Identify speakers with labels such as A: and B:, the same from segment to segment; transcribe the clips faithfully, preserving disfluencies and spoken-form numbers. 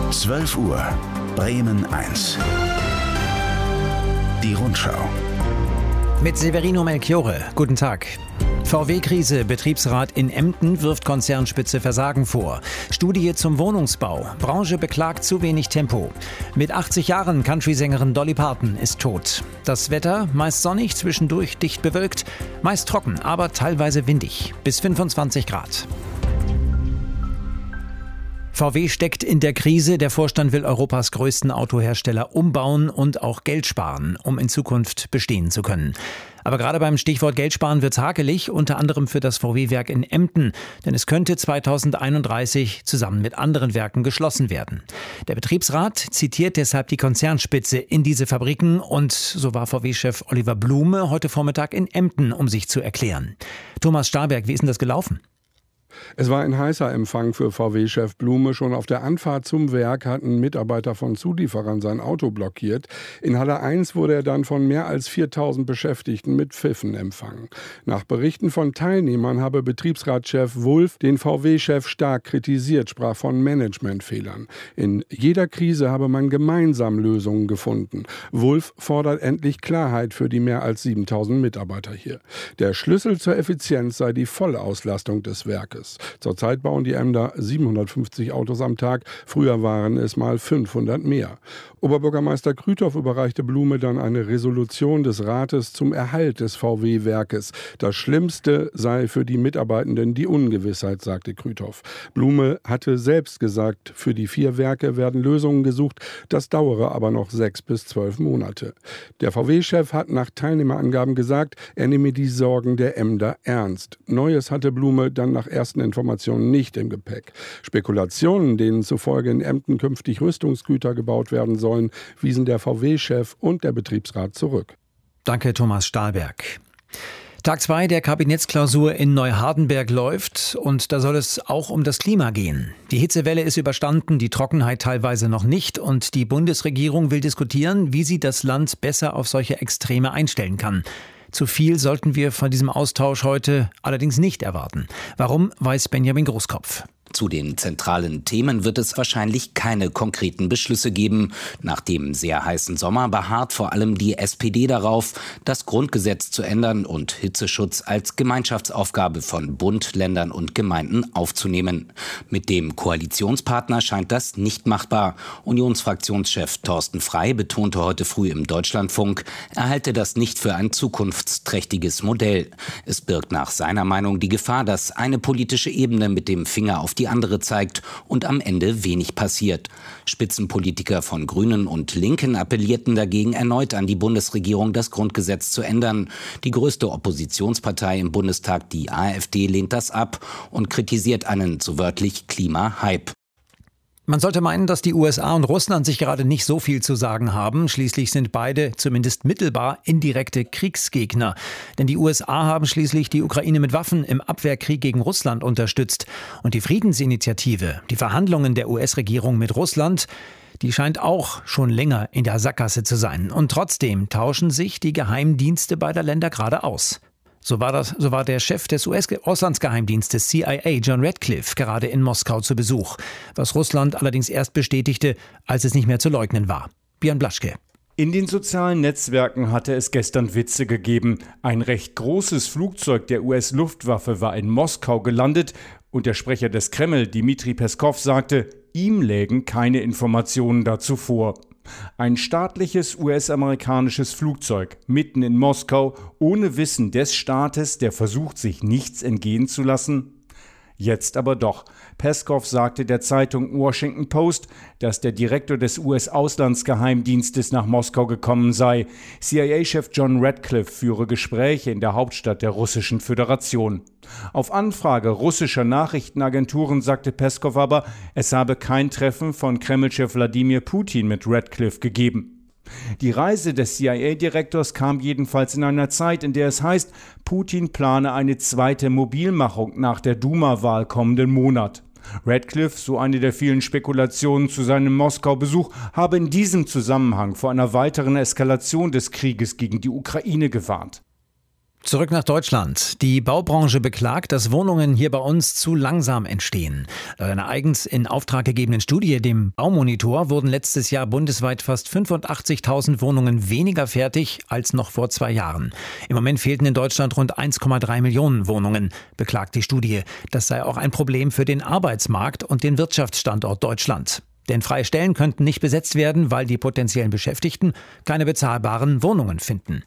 A: zwölf Uhr, Bremen eins. Die Rundschau.
B: Mit Severino Melchiorre. Guten Tag. V W-Krise. Betriebsrat in Emden wirft Konzernspitze Versagen vor. Studie zum Wohnungsbau. Branche beklagt zu wenig Tempo. Mit achtzig Jahren Country-Sängerin Dolly Parton ist tot. Das Wetter meist sonnig, zwischendurch dicht bewölkt. Meist trocken, aber teilweise windig. Bis fünfundzwanzig Grad. V W steckt in der Krise. Der Vorstand will Europas größten Autohersteller umbauen und auch Geld sparen, um in Zukunft bestehen zu können. Aber gerade beim Stichwort Geld sparen wird's hakelig, unter anderem für das V W-Werk in Emden. Denn es könnte zweitausendeinunddreißig zusammen mit anderen Werken geschlossen werden. Der Betriebsrat zitiert deshalb die Konzernspitze in diese Fabriken. Und so war V W-Chef Oliver Blume heute Vormittag in Emden, um sich zu erklären. Thomas Stahlberg, wie ist denn das gelaufen?
C: Es war ein heißer Empfang für V W-Chef Blume. Schon auf der Anfahrt zum Werk hatten Mitarbeiter von Zulieferern sein Auto blockiert. In Halle eins wurde er dann von mehr als viertausend Beschäftigten mit Pfiffen empfangen. Nach Berichten von Teilnehmern habe Betriebsratschef Wulff den V W-Chef stark kritisiert, sprach von Managementfehlern. In jeder Krise habe man gemeinsam Lösungen gefunden. Wulff fordert endlich Klarheit für die mehr als siebentausend Mitarbeiter hier. Der Schlüssel zur Effizienz sei die Vollauslastung des Werkes. Zurzeit bauen die Emder siebenhundertfünfzig Autos am Tag. Früher waren es mal fünfhundert mehr. Oberbürgermeister Krüthoff überreichte Blume dann eine Resolution des Rates zum Erhalt des V W-Werkes. Das Schlimmste sei für die Mitarbeitenden die Ungewissheit, sagte Krüthoff. Blume hatte selbst gesagt, für die vier Werke werden Lösungen gesucht. Das dauere aber noch sechs bis zwölf Monate. Der V W-Chef hat nach Teilnehmerangaben gesagt, er nehme die Sorgen der Emder ernst. Neues hatte Blume dann nach ersten Informationen nicht im Gepäck. Spekulationen, denen zufolge in Emden künftig Rüstungsgüter gebaut werden sollen, wiesen der V W-Chef und der Betriebsrat zurück.
B: Danke, Thomas Stahlberg. Tag zwei der Kabinettsklausur in Neuhardenberg läuft und da soll es auch um das Klima gehen. Die Hitzewelle ist überstanden, die Trockenheit teilweise noch nicht und die Bundesregierung will diskutieren, wie sie das Land besser auf solche Extreme einstellen kann. Zu viel sollten wir von diesem Austausch heute allerdings nicht erwarten. Warum, weiß Benjamin Großkopf.
D: Zu den zentralen Themen wird es wahrscheinlich keine konkreten Beschlüsse geben. Nach dem sehr heißen Sommer beharrt vor allem die S P D darauf, das Grundgesetz zu ändern und Hitzeschutz als Gemeinschaftsaufgabe von Bund, Ländern und Gemeinden aufzunehmen. Mit dem Koalitionspartner scheint das nicht machbar. Unionsfraktionschef Thorsten Frey betonte heute früh im Deutschlandfunk, er halte das nicht für ein zukunftsträchtiges Modell. Es birgt nach seiner Meinung die Gefahr, dass eine politische Ebene mit dem Finger auf die andere zeigt und am Ende wenig passiert. Spitzenpolitiker von Grünen und Linken appellierten dagegen erneut an die Bundesregierung, das Grundgesetz zu ändern. Die größte Oppositionspartei im Bundestag, die AfD, lehnt das ab und kritisiert einen so wörtlich Klima-Hype.
B: Man sollte meinen, dass die U S A und Russland sich gerade nicht so viel zu sagen haben. Schließlich sind beide zumindest mittelbar indirekte Kriegsgegner. Denn die U S A haben schließlich die Ukraine mit Waffen im Abwehrkrieg gegen Russland unterstützt. Und die Friedensinitiative, die Verhandlungen der U S-Regierung mit Russland, die scheint auch schon länger in der Sackgasse zu sein. Und trotzdem tauschen sich die Geheimdienste beider Länder gerade aus. So war das, so war der Chef des U S-Auslandsgeheimdienstes C I A, John Ratcliffe, gerade in Moskau zu Besuch. Was Russland allerdings erst bestätigte, als es nicht mehr zu leugnen war. Björn Blaschke.
E: In den sozialen Netzwerken hatte es gestern Witze gegeben. Ein recht großes Flugzeug der U S-Luftwaffe war in Moskau gelandet und der Sprecher des Kreml, Dmitri Peskow, sagte, ihm lägen keine Informationen dazu vor. Ein staatliches U S-amerikanisches Flugzeug mitten in Moskau ohne Wissen des Staates, der versucht, sich nichts entgehen zu lassen? Jetzt aber doch. Peskow sagte der Zeitung Washington Post, dass der Direktor des U S-Auslandsgeheimdienstes nach Moskau gekommen sei. C I A-Chef John Ratcliffe führe Gespräche in der Hauptstadt der Russischen Föderation. Auf Anfrage russischer Nachrichtenagenturen sagte Peskow aber, es habe kein Treffen von Kreml-Chef Wladimir Putin mit Ratcliffe gegeben. Die Reise des C I A-Direktors kam jedenfalls in einer Zeit, in der es heißt, Putin plane eine zweite Mobilmachung nach der Duma-Wahl kommenden Monat. Ratcliffe, so eine der vielen Spekulationen zu seinem Moskau-Besuch, habe in diesem Zusammenhang vor einer weiteren Eskalation des Krieges gegen die Ukraine gewarnt.
B: Zurück nach Deutschland. Die Baubranche beklagt, dass Wohnungen hier bei uns zu langsam entstehen. Laut einer eigens in Auftrag gegebenen Studie, dem Baumonitor, wurden letztes Jahr bundesweit fast fünfundachtzigtausend Wohnungen weniger fertig als noch vor zwei Jahren. Im Moment fehlten in Deutschland rund eins Komma drei Millionen Wohnungen, beklagt die Studie. Das sei auch ein Problem für den Arbeitsmarkt und den Wirtschaftsstandort Deutschland. Denn freie Stellen könnten nicht besetzt werden, weil die potenziellen Beschäftigten keine bezahlbaren Wohnungen finden.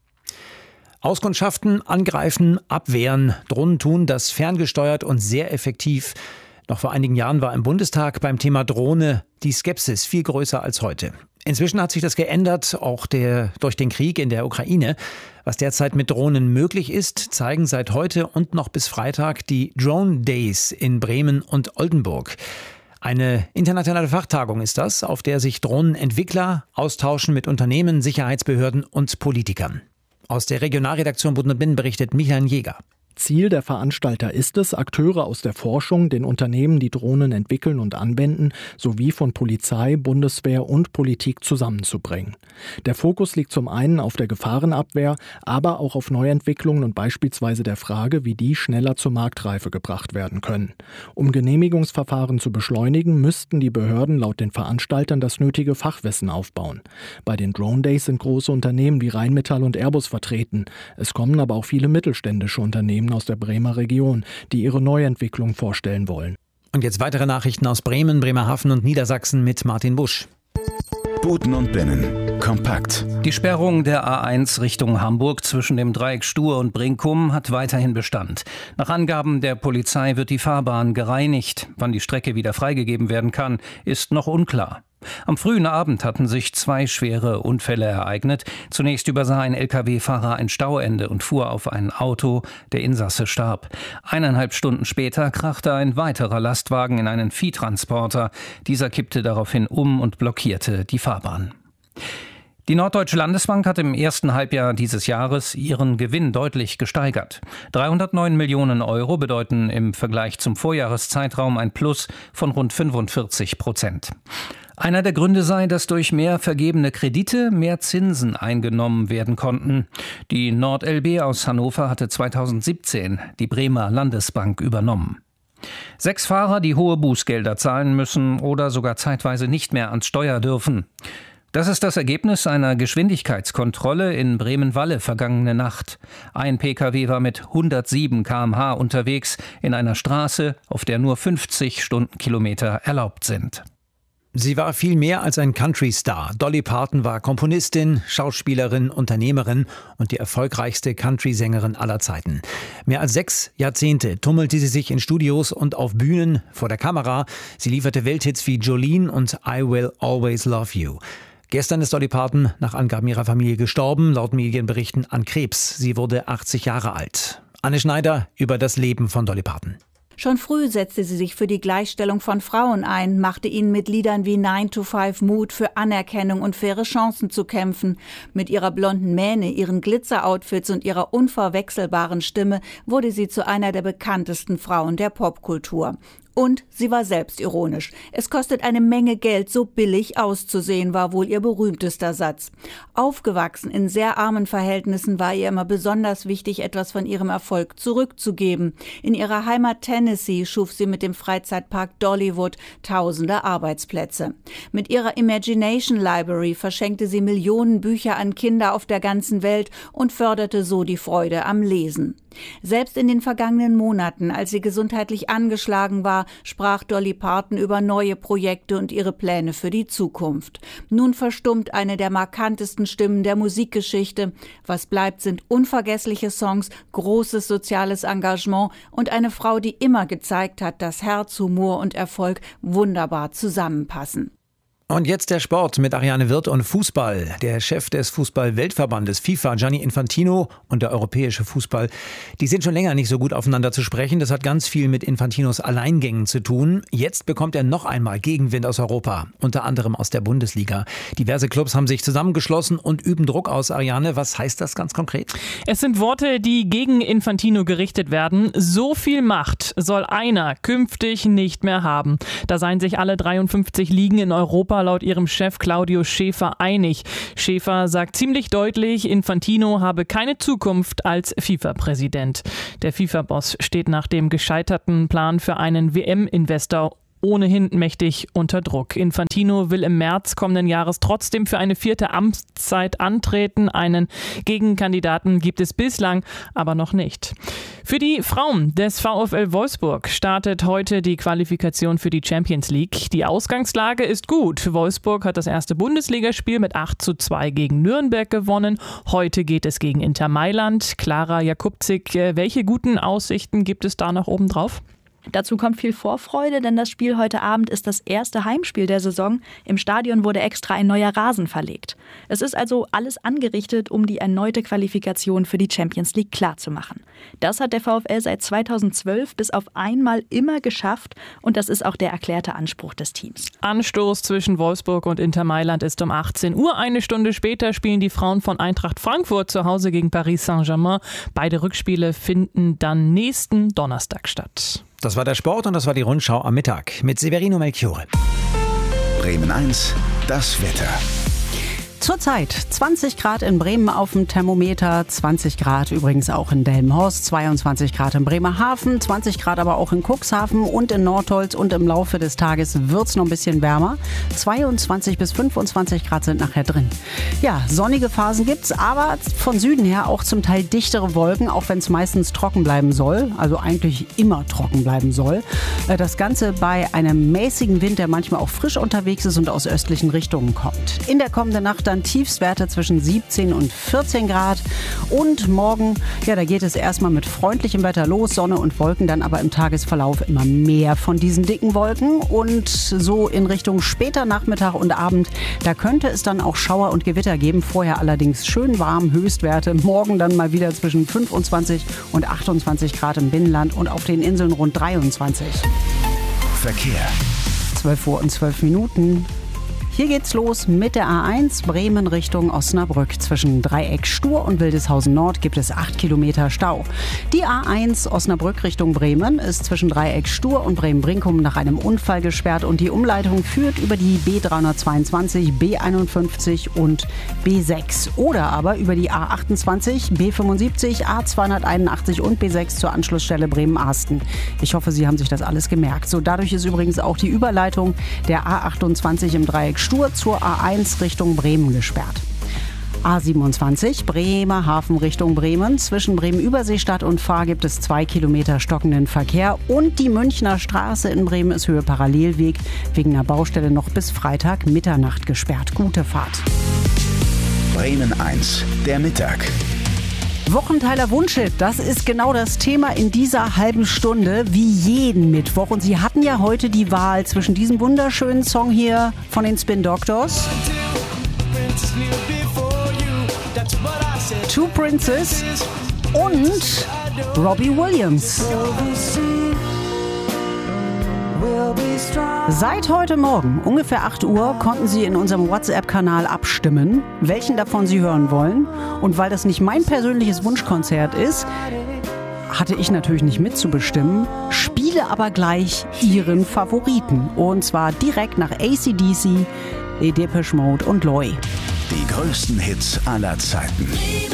B: Auskundschaften, angreifen, abwehren. Drohnen tun das ferngesteuert und sehr effektiv. Noch vor einigen Jahren war im Bundestag beim Thema Drohne die Skepsis viel größer als heute. Inzwischen hat sich das geändert, auch der, durch den Krieg in der Ukraine. Was derzeit mit Drohnen möglich ist, zeigen seit heute und noch bis Freitag die Drone Days in Bremen und Oldenburg. Eine internationale Fachtagung ist das, auf der sich Drohnenentwickler austauschen mit Unternehmen, Sicherheitsbehörden und Politikern. Aus der Regionalredaktion Bund und Binnen berichtet Michael Jäger.
F: Ziel der Veranstalter ist es, Akteure aus der Forschung, den Unternehmen, die Drohnen entwickeln und anwenden, sowie von Polizei, Bundeswehr und Politik zusammenzubringen. Der Fokus liegt zum einen auf der Gefahrenabwehr, aber auch auf Neuentwicklungen und beispielsweise der Frage, wie die schneller zur Marktreife gebracht werden können. Um Genehmigungsverfahren zu beschleunigen, müssten die Behörden laut den Veranstaltern das nötige Fachwissen aufbauen. Bei den Drone Days sind große Unternehmen wie Rheinmetall und Airbus vertreten. Es kommen aber auch viele mittelständische Unternehmen aus der Bremer Region, die ihre Neuentwicklung vorstellen wollen.
B: Und jetzt weitere Nachrichten aus Bremen, Bremerhaven und Niedersachsen mit Martin Busch.
A: Buten und Binnen. Kompakt.
G: Die Sperrung der A eins Richtung Hamburg zwischen dem Dreieck Stur und Brinkum hat weiterhin Bestand. Nach Angaben der Polizei wird die Fahrbahn gereinigt. Wann die Strecke wieder freigegeben werden kann, ist noch unklar. Am frühen Abend hatten sich zwei schwere Unfälle ereignet. Zunächst übersah ein L K W-Fahrer ein Stauende und fuhr auf ein Auto. Der Insasse starb. Eineinhalb Stunden später krachte ein weiterer Lastwagen in einen Viehtransporter. Dieser kippte daraufhin um und blockierte die Fahrbahn. Die Norddeutsche Landesbank hat im ersten Halbjahr dieses Jahres ihren Gewinn deutlich gesteigert. dreihundertneun Millionen Euro bedeuten im Vergleich zum Vorjahreszeitraum ein Plus von rund fünfundvierzig Prozent. Einer der Gründe sei, dass durch mehr vergebene Kredite mehr Zinsen eingenommen werden konnten. Die NordLB aus Hannover hatte zweitausendsiebzehn die Bremer Landesbank übernommen. Sechs Fahrer, die hohe Bußgelder zahlen müssen oder sogar zeitweise nicht mehr ans Steuer dürfen. Das ist das Ergebnis einer Geschwindigkeitskontrolle in Bremen-Walle vergangene Nacht. Ein Pkw war mit hundertsieben Kilometer pro Stunde unterwegs in einer Straße, auf der nur fünfzig Stundenkilometer erlaubt sind.
B: Sie war viel mehr als ein Country-Star. Dolly Parton war Komponistin, Schauspielerin, Unternehmerin und die erfolgreichste Country-Sängerin aller Zeiten. Mehr als sechs Jahrzehnte tummelte sie sich in Studios und auf Bühnen vor der Kamera. Sie lieferte Welthits wie Jolene und I Will Always Love You. Gestern ist Dolly Parton nach Angaben ihrer Familie gestorben, laut Medienberichten an Krebs. Sie wurde achtzig Jahre alt. Anne Schneider über das Leben von Dolly Parton.
H: Schon früh setzte sie sich für die Gleichstellung von Frauen ein, machte ihnen mit Liedern wie nine to five Mut für Anerkennung und faire Chancen zu kämpfen. Mit ihrer blonden Mähne, ihren Glitzer-Outfits und ihrer unverwechselbaren Stimme wurde sie zu einer der bekanntesten Frauen der Popkultur. Und sie war selbstironisch. Es kostet eine Menge Geld, so billig auszusehen, war wohl ihr berühmtester Satz. Aufgewachsen in sehr armen Verhältnissen war ihr immer besonders wichtig, etwas von ihrem Erfolg zurückzugeben. In ihrer Heimat Tennessee schuf sie mit dem Freizeitpark Dollywood tausende Arbeitsplätze. Mit ihrer Imagination Library verschenkte sie Millionen Bücher an Kinder auf der ganzen Welt und förderte so die Freude am Lesen. Selbst in den vergangenen Monaten, als sie gesundheitlich angeschlagen war, sprach Dolly Parton über neue Projekte und ihre Pläne für die Zukunft. Nun verstummt eine der markantesten Stimmen der Musikgeschichte. Was bleibt, sind unvergessliche Songs, großes soziales Engagement und eine Frau, die immer gezeigt hat, dass Herz, Humor und Erfolg wunderbar zusammenpassen.
B: Und jetzt der Sport mit Ariane Wirth und Fußball. Der Chef des Fußball-Weltverbandes FIFA, Gianni Infantino, und der europäische Fußball, die sind schon länger nicht so gut aufeinander zu sprechen. Das hat ganz viel mit Infantinos Alleingängen zu tun. Jetzt bekommt er noch einmal Gegenwind aus Europa, unter anderem aus der Bundesliga. Diverse Clubs haben sich zusammengeschlossen und üben Druck aus. Ariane, was heißt das ganz konkret?
I: Es sind Worte, die gegen Infantino gerichtet werden. So viel Macht soll einer künftig nicht mehr haben. Da seien sich alle dreiundfünfzig Ligen in Europa Europa laut ihrem Chef Claudio Schäfer einig. Schäfer sagt ziemlich deutlich, Infantino habe keine Zukunft als FIFA-Präsident. Der FIFA-Boss steht nach dem gescheiterten Plan für einen W M-Investor ohnehin mächtig unter Druck. Infantino will im März kommenden Jahres trotzdem für eine vierte Amtszeit antreten. Einen Gegenkandidaten gibt es bislang aber noch nicht. Für die Frauen des VfL Wolfsburg startet heute die Qualifikation für die Champions League. Die Ausgangslage ist gut. Wolfsburg hat das erste Bundesligaspiel mit acht zu zwei gegen Nürnberg gewonnen. Heute geht es gegen Inter Mailand. Clara Jakubczyk, welche guten Aussichten gibt es da noch oben drauf?
J: Dazu kommt viel Vorfreude, denn das Spiel heute Abend ist das erste Heimspiel der Saison. Im Stadion wurde extra ein neuer Rasen verlegt. Es ist also alles angerichtet, um die erneute Qualifikation für die Champions League klarzumachen. Das hat der VfL seit zweitausendzwölf bis auf einmal immer geschafft und das ist auch der erklärte Anspruch des Teams.
I: Anstoß zwischen Wolfsburg und Inter Mailand ist um achtzehn Uhr. Eine Stunde später spielen die Frauen von Eintracht Frankfurt zu Hause gegen Paris Saint-Germain. Beide Rückspiele finden dann nächsten Donnerstag statt.
B: Das war der Sport und das war die Rundschau am Mittag mit Severino Melchiore.
A: Bremen eins, das Wetter.
K: Zurzeit zwanzig Grad in Bremen auf dem Thermometer, zwanzig Grad übrigens auch in Delmenhorst, zweiundzwanzig Grad in Bremerhaven, zwanzig Grad aber auch in Cuxhaven und in Nordholz und im Laufe des Tages wird es noch ein bisschen wärmer. zweiundzwanzig bis fünfundzwanzig Grad sind nachher drin. Ja, sonnige Phasen gibt's, aber von Süden her auch zum Teil dichtere Wolken, auch wenn es meistens trocken bleiben soll, also eigentlich immer trocken bleiben soll. Das Ganze bei einem mäßigen Wind, der manchmal auch frisch unterwegs ist und aus östlichen Richtungen kommt. In der kommenden Nacht dann Tiefstwerte zwischen siebzehn und vierzehn Grad. Und morgen, ja, da geht es erstmal mit freundlichem Wetter los, Sonne und Wolken, dann aber im Tagesverlauf immer mehr von diesen dicken Wolken. Und so in Richtung später Nachmittag und Abend, da könnte es dann auch Schauer und Gewitter geben. Vorher allerdings schön warm, Höchstwerte. Morgen dann mal wieder zwischen fünfundzwanzig und achtundzwanzig Grad im Binnenland und auf den Inseln rund dreiundzwanzig.
A: Verkehr.
K: zwölf Uhr und zwölf Minuten. Hier geht's los mit der A eins Bremen Richtung Osnabrück. Zwischen Dreieck Stur und Wildeshausen Nord gibt es acht Kilometer Stau. Die A eins Osnabrück Richtung Bremen ist zwischen Dreieck Stur und Bremen-Brinkum nach einem Unfall gesperrt und die Umleitung führt über die B dreihundertzweiundzwanzig, B einundfünfzig und B sechs oder aber über die A achtundzwanzig, B fünfundsiebzig, A zweihunderteinundachtzig und B sechs zur Anschlussstelle Bremen-Arsten. Ich hoffe, Sie haben sich das alles gemerkt. So, dadurch ist übrigens auch die Überleitung der A achtundzwanzig im Dreieck Stur zur A eins Richtung Bremen gesperrt. A siebenundzwanzig Bremerhaven Richtung Bremen. Zwischen Bremen-Überseestadt und Fahr gibt es zwei Kilometer stockenden Verkehr. Und die Münchner Straße in Bremen ist Höhe Parallelweg wegen einer Baustelle noch bis Freitag Mitternacht gesperrt. Gute Fahrt.
A: Bremen eins, der Mittag.
K: Wochenteiler Wunschhit, das ist genau das Thema in dieser halben Stunde, wie jeden Mittwoch. Und Sie hatten ja heute die Wahl zwischen diesem wunderschönen Song hier von den Spin Doctors, Two Princes und Robbie Williams. Seit heute Morgen, ungefähr acht Uhr, konnten Sie in unserem WhatsApp-Kanal abstimmen, welchen davon Sie hören wollen. Und weil das nicht mein persönliches Wunschkonzert ist, hatte ich natürlich nicht mitzubestimmen, spiele aber gleich Ihren Favoriten. Und zwar direkt nach A C D C, Depeche Mode und Loy.
A: Die größten Hits aller Zeiten.